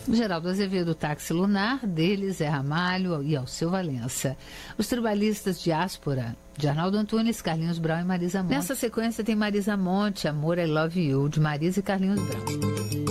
Geraldo Azevedo, Táxi Lunar, dele, Zé Ramalho e Alceu Valença. Os tribalistas Diáspora, de Arnaldo Antunes, Carlinhos Brau e Marisa Monte. Nessa sequência tem Marisa Monte, Amor, I Love You, de Marisa e Carlinhos Brau.